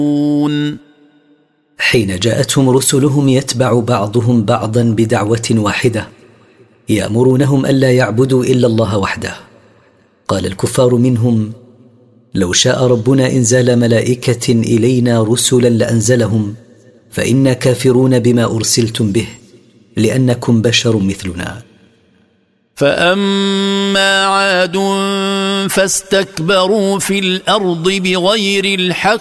حين جاءتهم رسلهم يتبع بعضهم بعضا بدعوة واحدة يأمرونهم ألا يعبدوا إلا الله وحده، قال الكفار منهم: لو شاء ربنا إنزال ملائكة إلينا رسلا لأنزلهم، فإنا كافرون بما أرسلتم به لأنكم بشر مثلنا. فأما عاد فاستكبروا في الأرض بغير الحق